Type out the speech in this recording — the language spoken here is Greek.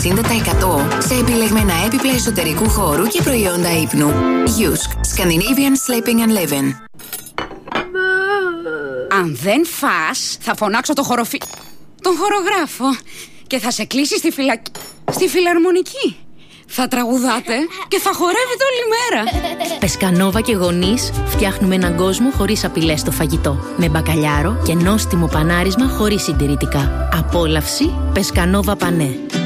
60% σε επιλεγμένα έπιπλα εσωτερικού χώρου και προϊόντα ύπνου. Yusk. Scandinavian Sleeping and Living. Αν δεν φας, θα φωνάξω τον χορογράφο και θα σε κλείσει στη φιλαρμονική. Θα τραγουδάτε και θα χορεύετε όλη μέρα. Πεσκανόβα και γονείς φτιάχνουμε έναν κόσμο χωρίς απειλές στο φαγητό. Με μπακαλιάρο και νόστιμο πανάρισμα χωρίς συντηρητικά. Απόλαυση Πεσκανόβα Πανέ.